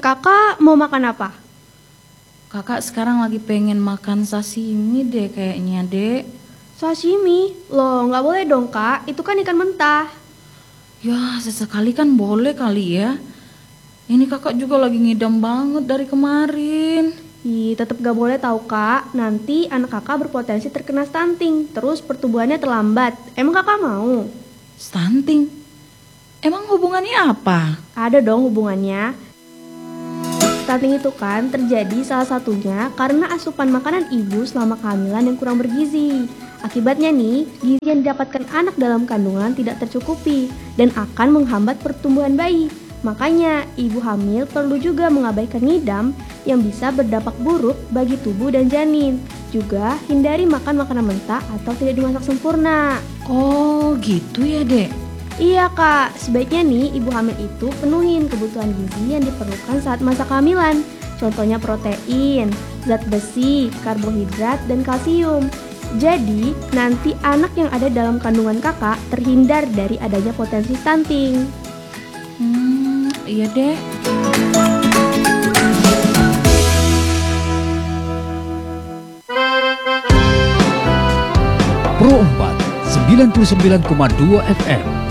Kakak mau makan apa? Kakak sekarang lagi pengen makan sashimi deh kayaknya, Dek. Sashimi? Loh, nggak boleh dong, Kak. Itu kan ikan mentah. Ya, sesekali kan boleh kali ya. Ini kakak juga lagi ngidam banget dari kemarin. Ih, tetap nggak boleh tahu, Kak. Nanti anak kakak berpotensi terkena stunting. Terus pertumbuhannya terlambat. Emang kakak mau? Stunting? Emang hubungannya apa? Ada dong hubungannya. Stunting itu kan terjadi salah satunya karena asupan makanan ibu selama kehamilan yang kurang bergizi. Akibatnya nih, gizi yang didapatkan anak dalam kandungan tidak tercukupi dan akan menghambat pertumbuhan bayi. Makanya, ibu hamil perlu juga mengabaikan ngidam yang bisa berdampak buruk bagi tubuh dan janin. Juga hindari makan makanan mentah atau tidak dimasak sempurna. Oh gitu ya, Dek. Iya kak, sebaiknya nih ibu hamil itu penuhin kebutuhan gizi yang diperlukan saat masa kehamilan. Contohnya protein, zat besi, karbohidrat, dan kalsium. Jadi, nanti anak yang ada dalam kandungan kakak terhindar dari adanya potensi stunting. Iya deh. Pro 4 99,2 FM